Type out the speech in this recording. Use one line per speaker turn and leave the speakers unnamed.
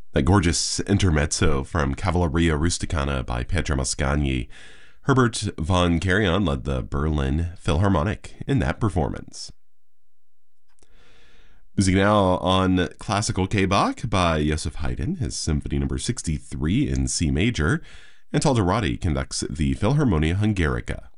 That gorgeous intermezzo from Cavalleria Rusticana by Pietro Mascagni. Herbert von Karajan led the Berlin Philharmonic in that performance. Music now on Classical K-Bach by Joseph Haydn, his Symphony No. 63 in C major, and Talderati conducts the Philharmonia Hungarica.